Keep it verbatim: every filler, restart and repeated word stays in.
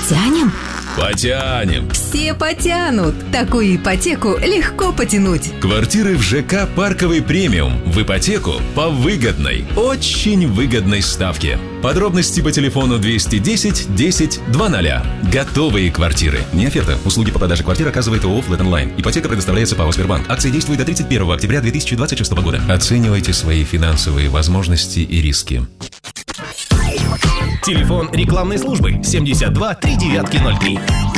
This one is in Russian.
Потянем? Потянем. Все потянут. Такую ипотеку легко потянуть. Квартиры в ЖК «Парковый премиум» в ипотеку по выгодной, очень выгодной ставке. Подробности по телефону двести десять десять двадцать. Готовые квартиры. Не оферта. Услуги по продаже квартир оказывает ООО «Флэт Онлайн». Ипотека предоставляется ПАО «Сбербанк». Акция действует до тридцать первого октября две тысячи двадцать шестого года. Оценивайте свои финансовые возможности и риски. Телефон рекламной службы семьдесят два три девятки ноль три.